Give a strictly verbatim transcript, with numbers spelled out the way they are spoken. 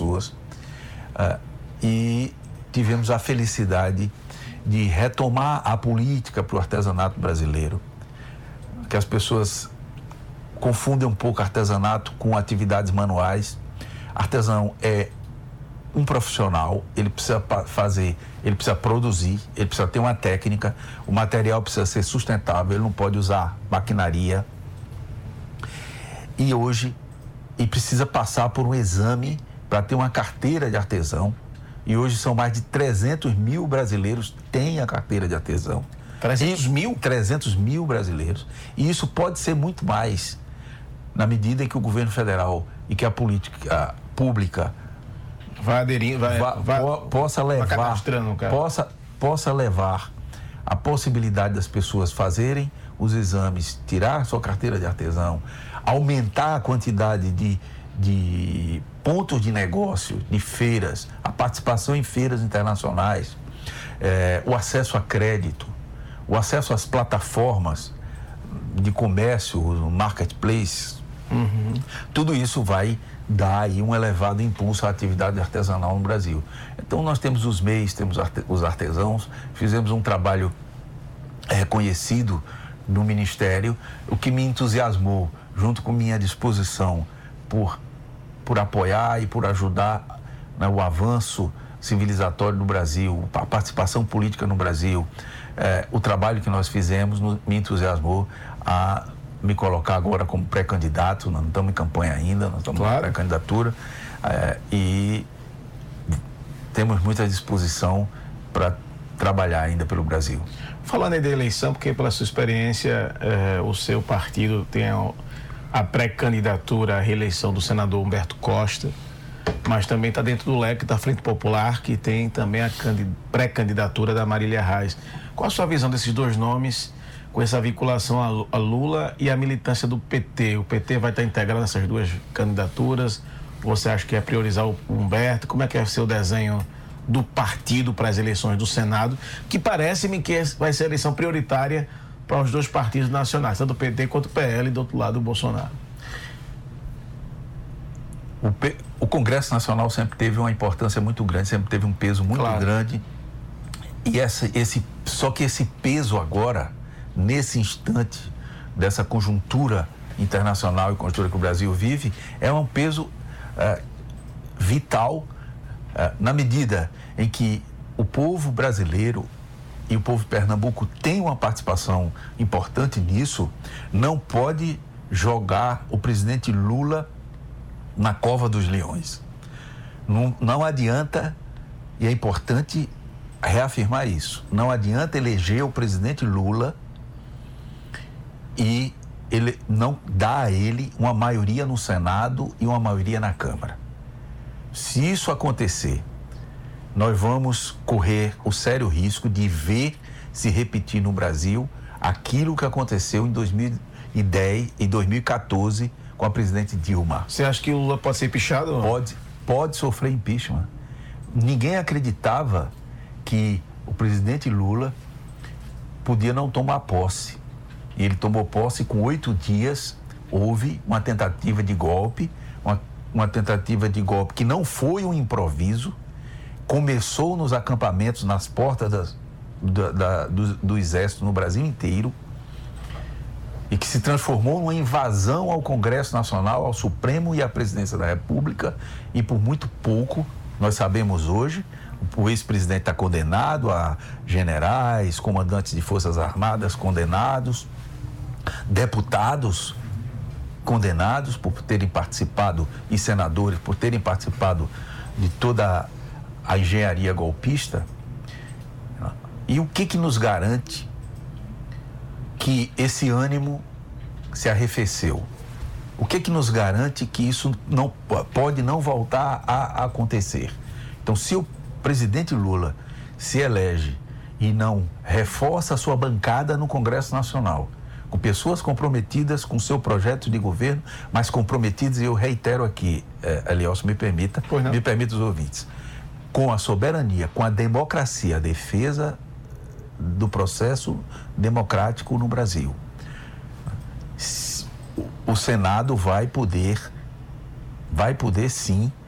pessoas, uh, e tivemos a felicidade de retomar a política para o artesanato brasileiro, que as pessoas confundem um pouco artesanato com atividades manuais. Artesão é um profissional, ele precisa fazer, ele precisa produzir, ele precisa ter uma técnica, o material precisa ser sustentável, ele não pode usar maquinaria. E hoje, e precisa passar por um exame para ter uma carteira de artesão. E hoje são mais de trezentos mil brasileiros que têm a carteira de artesão. trezentos mil? trezentos mil brasileiros. E isso pode ser muito mais, na medida em que o governo federal e que a política pública vai aderir, vai, vai, vai, po, possa levar, possa, possa levar a possibilidade das pessoas fazerem os exames, tirar sua carteira de artesão, aumentar a quantidade de, de pontos de negócio, de feiras, a participação em feiras internacionais, eh, o acesso a crédito, o acesso às plataformas de comércio, o marketplace, uhum. Tudo isso vai dar aí um elevado impulso à atividade artesanal no Brasil. Então nós temos os M E Is, temos os artesãos, fizemos um trabalho reconhecido no Ministério, o que me entusiasmou, junto com minha disposição por, por apoiar e por ajudar, né, o avanço civilizatório no Brasil, a participação política no Brasil, eh, o trabalho que nós fizemos no, me entusiasmou a me colocar agora como pré-candidato. Nós não estamos em campanha ainda, nós estamos claro. em pré-candidatura, eh, e temos muita disposição para trabalhar ainda pelo Brasil. Falando aí da eleição, porque pela sua experiência, eh, o seu partido tem a, a pré-candidatura à reeleição do senador Humberto Costa, mas também está dentro do leque da Frente Popular, que tem também a pré-candidatura da Marília Reis. Qual a sua visão desses dois nomes, com essa vinculação a Lula e a militância do P T? O P T vai estar integrado nessas duas candidaturas? Você acha que é priorizar o Humberto? Como é que é o seu desenho do partido para as eleições do Senado, que parece-me que vai ser a eleição prioritária para os dois partidos nacionais, tanto o P T quanto o P L, e do outro lado o Bolsonaro? O, P... o Congresso Nacional sempre teve uma importância muito grande, sempre teve um peso muito claro. grande, e essa, esse, só que esse peso agora, nesse instante dessa conjuntura internacional e conjuntura que o Brasil vive, é um peso uh, vital, uh, na medida em que o povo brasileiro e o povo de Pernambuco tem uma participação importante nisso. Não pode jogar o presidente Lula na cova dos leões. Não, não adianta, e é importante reafirmar isso, não adianta eleger o presidente Lula e ele não dá a ele uma maioria no Senado e uma maioria na Câmara. Se isso acontecer, nós vamos correr o sério risco de ver se repetir no Brasil aquilo que aconteceu em dois mil e dez e dois mil e quatorze com a presidente Dilma. Você acha que o Lula pode ser empichado? Pode, pode sofrer impeachment. Ninguém acreditava que o presidente Lula podia não tomar posse. E ele tomou posse com oito dias. Houve uma tentativa de golpe, uma, uma tentativa de golpe que não foi um improviso. Começou nos acampamentos, nas portas das, da, da, do, do Exército no Brasil inteiro, e que se transformou numa invasão ao Congresso Nacional, ao Supremo e à Presidência da República, e por muito pouco, nós sabemos hoje, o ex-presidente está condenado, a generais, comandantes de Forças Armadas condenados, deputados condenados por terem participado, e senadores por terem participado de toda a engenharia golpista. E o que que nos garante que esse ânimo se arrefeceu? O que que nos garante que isso não pode não voltar a acontecer? Então, se o presidente Lula se elege e não reforça a sua bancada no Congresso Nacional, com pessoas comprometidas com seu projeto de governo, mas comprometidas, e eu reitero aqui, eh, Elielson, me permita, me permita os ouvintes, com a soberania, com a democracia, a defesa do processo democrático no Brasil. O Senado vai poder, vai poder sim